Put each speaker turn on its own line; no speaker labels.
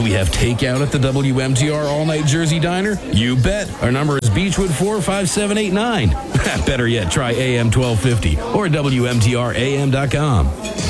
we have takeout at the WMTR All-Night Jersey Diner? You bet. Our number is Beechwood 45789. Better yet, try AM 1250 or WMTRAM.com.